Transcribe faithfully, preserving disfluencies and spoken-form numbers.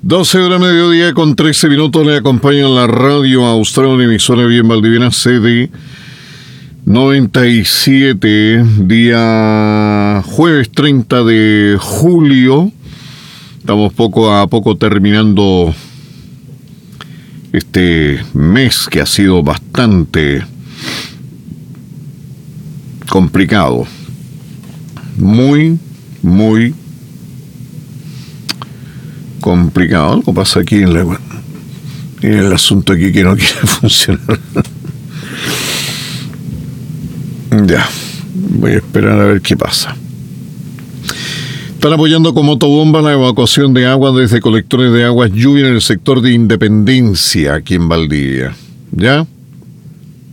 doce de la mediodía con trece minutos le acompaña en la radio Austral, una emisora bien valdiviana, sede noventa y siete, día jueves treinta de julio. Estamos poco a poco terminando este mes que ha sido bastante complicado. Muy, muy complicado. Algo pasa aquí en, la, en el asunto aquí que no quiere funcionar. Ya, voy a esperar a ver qué pasa. Están apoyando con motobomba la evacuación de agua desde colectores de aguas lluvia en el sector de Independencia, aquí en Valdivia. ¿Ya?